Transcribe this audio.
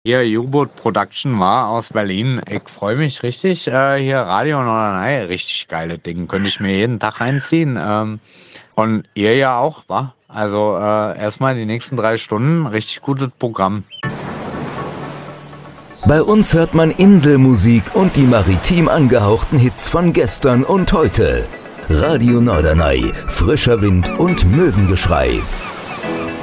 Hier U-Boot Production war aus Berlin. Ich freue mich richtig. Hier Radio Norderney, richtig geile Ding. Könnte ich mir jeden Tag reinziehen. Und ihr ja auch, wa? Also erstmal die nächsten 3 Stunden richtig gutes Programm. Bei uns hört man Inselmusik und die maritim angehauchten Hits von gestern und heute. Radio Norderney, frischer Wind und Möwengeschrei.